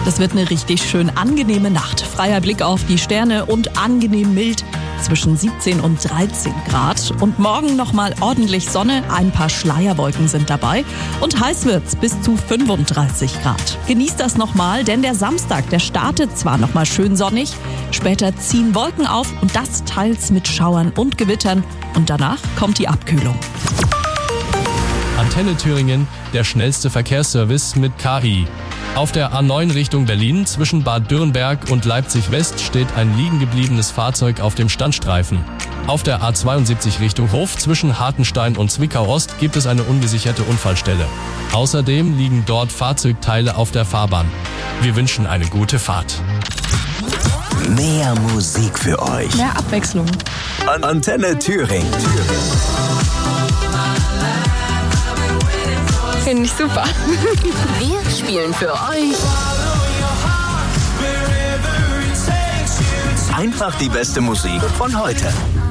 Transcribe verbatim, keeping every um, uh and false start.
Das wird eine richtig schön angenehme Nacht. Freier Blick auf die Sterne und angenehm mild zwischen siebzehn und dreizehn Grad. Und morgen nochmal ordentlich Sonne, ein paar Schleierwolken sind dabei. Und heiß wird's bis zu fünfunddreißig Grad. Genießt das nochmal, denn der Samstag, der startet zwar nochmal schön sonnig, später ziehen Wolken auf und das teils mit Schauern und Gewittern. Und danach kommt die Abkühlung. Antenne Thüringen, der schnellste Verkehrsservice mit K I. Auf der A neun Richtung Berlin zwischen Bad Dürrenberg und Leipzig West steht ein liegen gebliebenes Fahrzeug auf dem Standstreifen. Auf der A zweiundsiebzig Richtung Hof zwischen Hartenstein und Zwickau Ost gibt es eine ungesicherte Unfallstelle. Außerdem liegen dort Fahrzeugteile auf der Fahrbahn. Wir wünschen eine gute Fahrt. Mehr Musik für euch. Mehr Abwechslung. An- Antenne Thüringen. Finde ich super. Wir spielen für euch Einfach die beste Musik von heute.